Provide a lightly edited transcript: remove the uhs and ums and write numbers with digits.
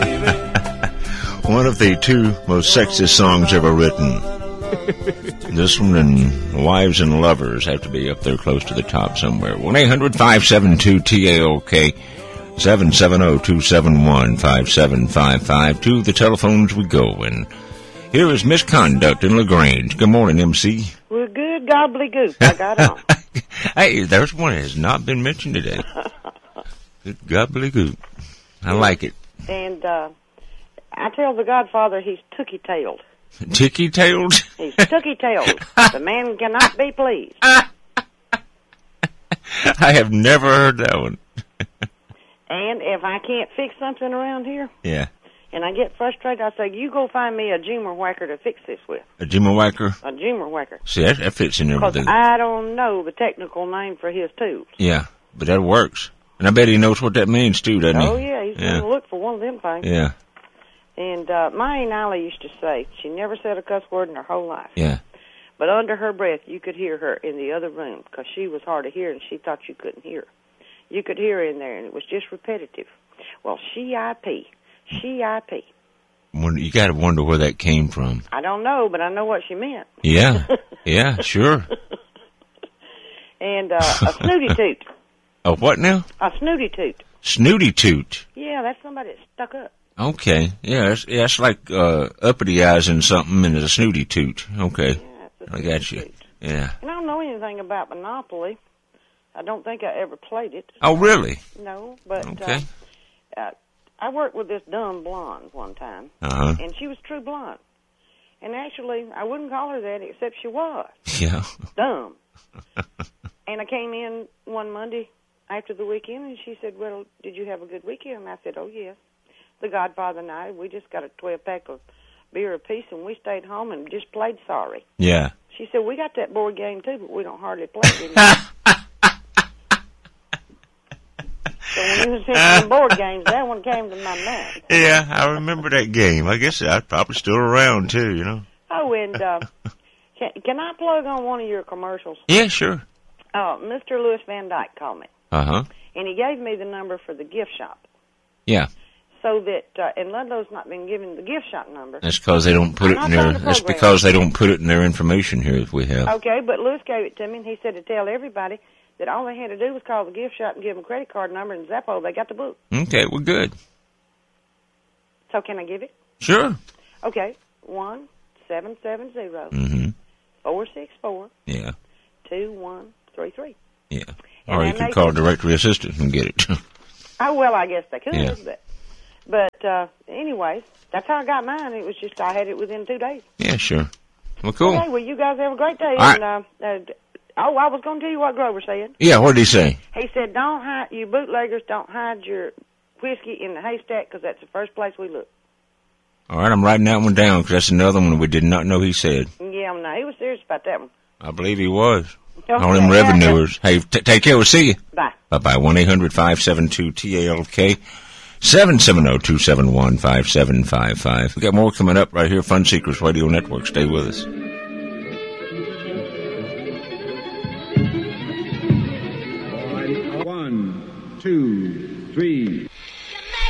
One of the two most sexist songs ever written. This one and Wives and Lovers have to be up there close to the top somewhere. 1-800-572-TALK, 770-271-5755. To the telephones we go. And here is Misconduct in LaGrange. Good morning, MC. Well, good gobbledygook. I got on. Hey, there's one that has not been mentioned today. Good gobbledygook. I like it. And I tell the Godfather he's tookie-tailed. Ticky-tailed? He's tookie-tailed. The man cannot be pleased. I have never heard that one. And if I can't fix something around here, Yeah. and I get frustrated, I say, you go find me a Jimmer whacker to fix this with. A Jimmer whacker? A Jimmer whacker. See, that fits in Because everything. I don't know the technical name for his tools. Yeah, but that works. And I bet he knows what that means, too, doesn't he? Oh, yeah, he's going to look for one of them things. Yeah. And my Aunt Isla used to say, she never said a cuss word in her whole life. Yeah. But under her breath, you could hear her in the other room because she was hard to hear and she thought you couldn't hear. You could hear her in there, and it was just repetitive. Well, she-I-P. You got to wonder where that came from. I don't know, but I know what she meant. Yeah. Yeah, sure. And a snooty toot. A what now? A snooty toot. Snooty toot. Yeah, that's somebody that's stuck up. Okay. Yeah, it's like uppity-izing something and it's a snooty toot. Okay. Yeah, I got you. Toot. Yeah. And I don't know anything about Monopoly. I don't think I ever played it. Oh, really? No, but Okay. I worked with this dumb blonde one time, Uh-huh. and she was true blonde. And actually, I wouldn't call her that except she was. Yeah. Dumb. And I came in one Monday after the weekend, and she said, well, did you have a good weekend? And I said, oh, yes. The Godfather and I, we just got a 12-pack of beer apiece, and we stayed home and just played sorry. Yeah. She said, we got that board game, too, but we don't hardly play it anymore. So when you was mentioning board games, that one came to my mind. Yeah, I remember that game. I guess I'm probably still around, too, you know. Oh, and can I plug on one of your commercials? Yeah, sure. Mr. Louis Van Dyke called me, Uh-huh. and he gave me the number for the gift shop. Yeah. So that, and Ludlow's not been given the gift shop number. That's because they don't put it in their. That's because they don't put it in their information here that we have. Okay, but Louis gave it to me, and he said to tell everybody that all they had to do was call the gift shop and give them a credit card number, and Zappo, they got the book. Okay, well, good. So can I give it? Sure. Okay, 1-770 Mm-hmm. 464 Yeah. 2133. Yeah. And Or you can call directory assistant and get it. Oh, well, I guess they could. Yeah. But anyways, that's how I got mine. It was just I had it within 2 days. Yeah, sure. Well, cool. Okay, well, you guys have a great day. All And, I was going to tell you what Grover said. Yeah, what did he say? He said, don't hide, you bootleggers, don't hide your whiskey in the haystack because that's the first place we look. All right, I'm writing that one down because that's another one we did not know he said. Yeah, no, he was serious about that one. I believe he was. Okay. All them revenuers. Hey, take care. We'll see you. Bye. Bye-bye. 1-800-572-TALK. 770-271-5755. We got more coming up right here. Fun Seekers Radio Network. Stay with us. 1, 2, 3.